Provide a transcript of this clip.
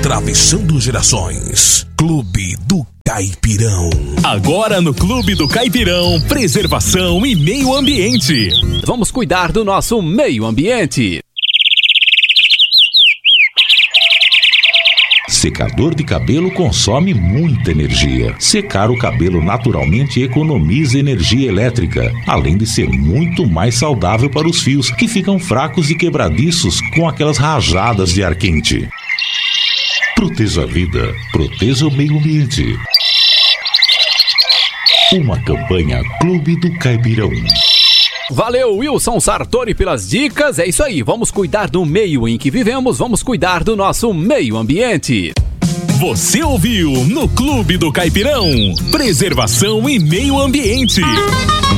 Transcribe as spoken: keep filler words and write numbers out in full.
Atravessando gerações. Clube do Caipirão. Agora no Clube do Caipirão, preservação e meio ambiente. Vamos cuidar do nosso meio ambiente. Secador de cabelo consome muita energia. Secar o cabelo naturalmente economiza energia elétrica, além de ser muito mais saudável para os fios, que ficam fracos e quebradiços com aquelas rajadas de ar quente. Proteja a vida, proteja o meio ambiente. Uma campanha Clube do Caipirão. Valeu, Wilson Sartori, pelas dicas. É isso aí, vamos cuidar do meio em que vivemos, vamos cuidar do nosso meio ambiente. Você ouviu no Clube do Caipirão, preservação e meio ambiente.